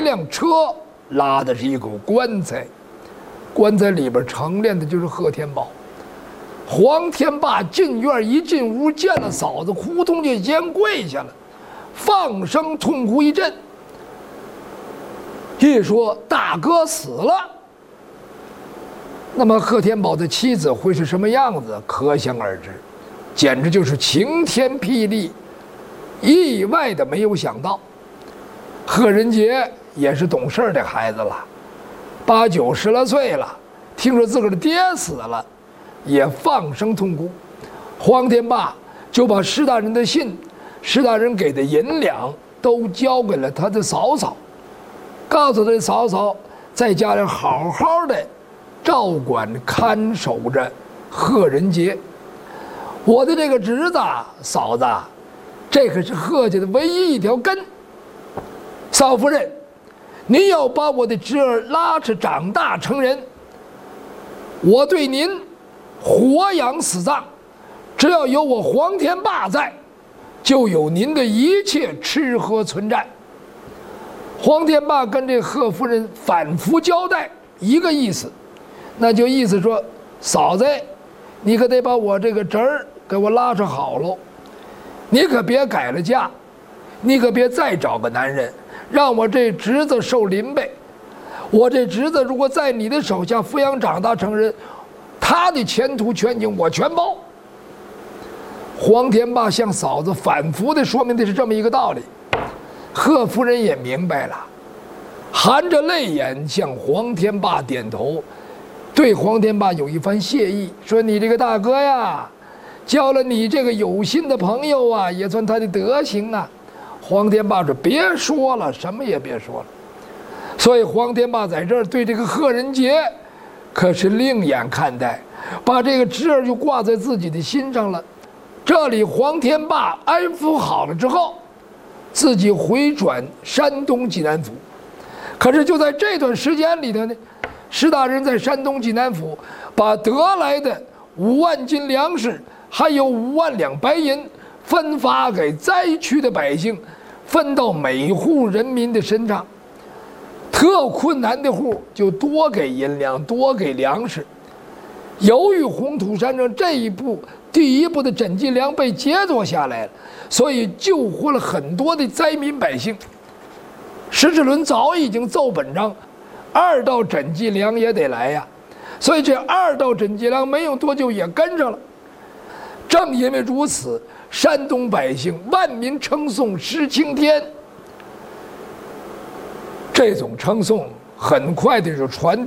辆车拉的是一口棺材，棺材里边盛殓的就是贺天宝。黄天霸进院一进屋，见了嫂子，扑通就先跪下了，放声痛哭一阵。一说大哥死了，那么贺天宝的妻子会是什么样子，可想而知，简直就是晴天霹雳，意外的没有想到。贺仁杰也是懂事的孩子了，8、9、10来岁了，听说自个儿的爹死了，也放声痛哭。黄天霸就把施大人的信、施大人给的银两都交给了他的嫂嫂，告诉他的嫂嫂在家里好好的照管看守着贺仁杰。我的这个侄子嫂子，这可是贺家的唯一一条根。嫂夫人，您要把我的侄儿拉扯长大成人，我对您活养死葬，只要有我黄天霸在，就有您的一切吃喝存战。黄天霸跟这贺夫人反复交代一个意思，那就意思说，嫂子，你可得把我这个侄儿给我拉扯好喽，你可别改了嫁，你可别再找个男人，让我这侄子受淋呗。我这侄子如果在你的手下抚养长大成人，他的前途全景我全包。黄天霸向嫂子反复的说明的是这么一个道理，贺夫人也明白了，含着泪眼向黄天霸点头，对黄天霸有一番谢意，说你这个大哥呀，交了你这个有心的朋友啊，也算他的德行啊。黄天霸说别说了，什么也别说了。所以黄天霸在这儿对这个贺仁杰可是另眼看待，把这个侄儿就挂在自己的心上了。这里黄天霸安抚好了之后，自己回转山东济南府。可是就在这段时间里头呢，施大人在山东济南府把得来的5万斤粮食还有5万两白银分发给灾区的百姓，分到每户人民的身上。特困难的户就多给银两，多给粮食。由于红土山庄这一步第一步的赈济粮被劫夺下来了，所以救活了很多的灾民百姓。石志伦早已经奏本章，2道赈济粮也得来呀，所以这2道赈济粮没用多久也跟上了。正因为如此，山东百姓万民称颂石青天。这种称颂很快的就传递